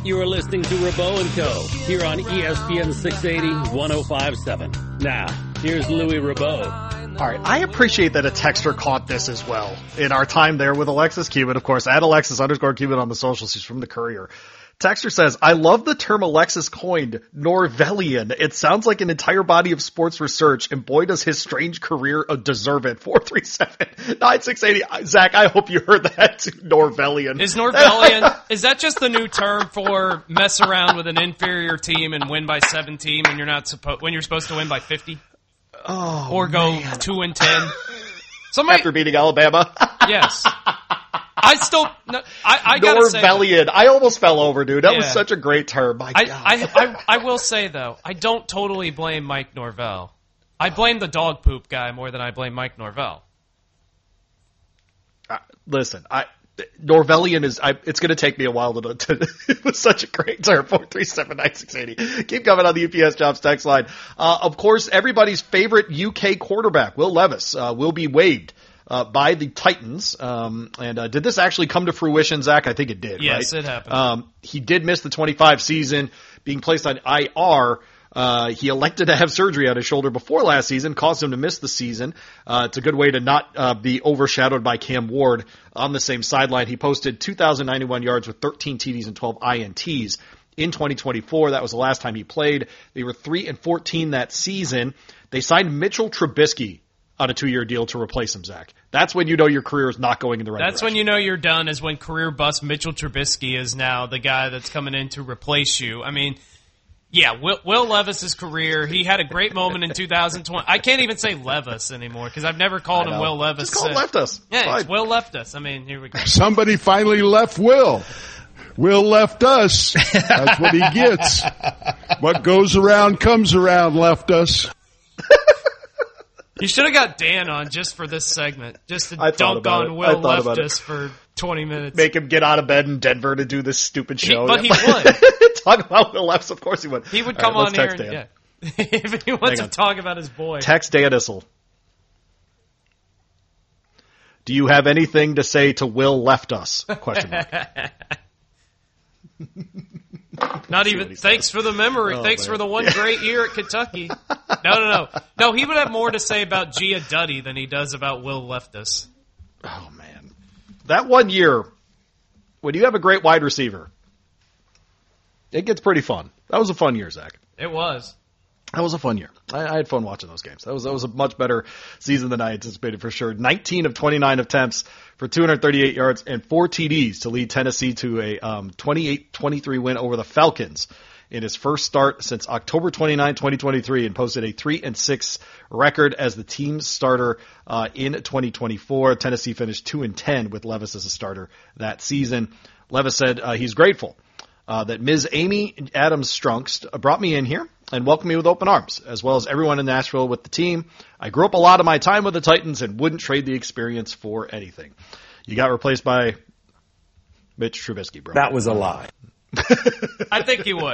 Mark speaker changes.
Speaker 1: You are listening to Rabo and Co. here on ESPN 680 105.7. Now, here's Louis Rabo.
Speaker 2: All right, I appreciate that a texter caught this as well in our time there with Alexis Cuban, of course, at Alexis_Cuban on the socials. She's from the Courier. Texter says, I love the term Alexis coined, Norvelian. It sounds like an entire body of sports research, and boy, does his strange career deserve it. 437-9680. Zach, I hope you heard that. Norvelian.
Speaker 3: Is Norvelian, is that just the new term for mess around with an inferior team and win by 17 when you're when you're supposed to win by 50?
Speaker 2: Oh,
Speaker 3: or go
Speaker 2: man.
Speaker 3: 2-10?
Speaker 2: After beating Alabama?
Speaker 3: Yes. I gotta say,
Speaker 2: Norvelian. I almost fell over, dude. That was such a great term. My God.
Speaker 3: I will say, though, I don't totally blame Mike Norvell. I blame the dog poop guy more than I blame Mike Norvell.
Speaker 2: Listen, Norvelian is, it's going to take me a while to it was such a great term. 437-9680. Keep coming on the UPS Jobs text line. Of course, everybody's favorite UK quarterback, Will Levis, will be waived by the Titans. Did this actually come to fruition, Zach? I think it did,
Speaker 3: yes,
Speaker 2: right?
Speaker 3: It happened.
Speaker 2: He did miss the 25 season, being placed on IR. He elected to have surgery on his shoulder before last season, caused him to miss the season. It's a good way to not be overshadowed by Cam Ward on the same sideline. He posted 2,091 yards with 13 TDs and 12 INTs in 2024. That was the last time he played. They were 3-14 that season. They signed Mitchell Trubisky on a 2-year deal to replace him, Zach. That's when you know your career is not going in the right direction.
Speaker 3: That's when you know you're done, is when career bust Mitchell Trubisky is now the guy that's coming in to replace you. I mean, yeah, Will Levis's career, he had a great moment in 2020. I can't even say Levis anymore because I've never called him Will Levis.
Speaker 2: Just call him Leftus.
Speaker 3: Yeah, it's Will Leftus. I mean, here we go.
Speaker 4: Somebody finally left Will. Will left us. That's what he gets. What goes around comes around, left us.
Speaker 3: You should have got Dan on just for this segment, just to dunk on Will Leftus for 20 minutes.
Speaker 2: Make him get out of bed in Denver to do this stupid show.
Speaker 3: But he would.
Speaker 2: Talk about Will Levis, of course he would.
Speaker 3: He would come on here and, if he wants to talk about his boy.
Speaker 2: Text Dan Issel. Do you have anything to say to Will Left Us? Question mark.
Speaker 3: Not even, thanks for the memory. Thanks for the one great year at Kentucky. No. No, he would have more to say about Gia Duddy than he does about Will Leftus.
Speaker 2: Oh, man. That 1 year, when you have a great wide receiver, it gets pretty fun. That was a fun year, Zach.
Speaker 3: It was.
Speaker 2: That was a fun year. I had fun watching those games. That was a much better season than I anticipated for sure. 19 of 29 attempts for 238 yards and 4 TDs to lead Tennessee to a 28-23 win over the Falcons in his first start since October 29, 2023, and posted a 3-6 record as the team's starter in 2024. Tennessee finished 2-10 with Levis as a starter that season. Levis said he's grateful that Ms. Amy Adams-Strunk brought me in here and welcomed me with open arms, as well as everyone in Nashville with the team. I grew up a lot of my time with the Titans and wouldn't trade the experience for anything. You got replaced by Mitch Trubisky, bro.
Speaker 5: That was a lie.
Speaker 3: I think you would.